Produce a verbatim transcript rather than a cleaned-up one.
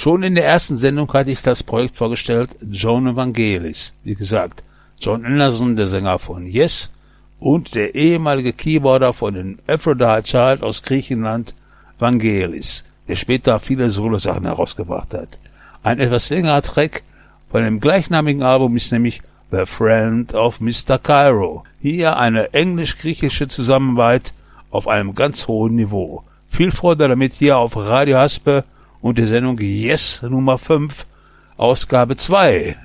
Schon in der ersten Sendung hatte ich das Projekt vorgestellt, John Evangelis. Wie gesagt, John Anderson, der Sänger von Yes, und der ehemalige Keyboarder von den Aphrodite Child aus Griechenland, Vangelis, der später viele Solosachen herausgebracht hat. Ein etwas längerer Track von dem gleichnamigen Album ist nämlich The Friend of Mister Cairo. Hier eine englisch-griechische Zusammenarbeit auf einem ganz hohen Niveau. Viel Freude damit hier auf Radio Haspe und der Sendung Yes Nummer fünf, Ausgabe zwei.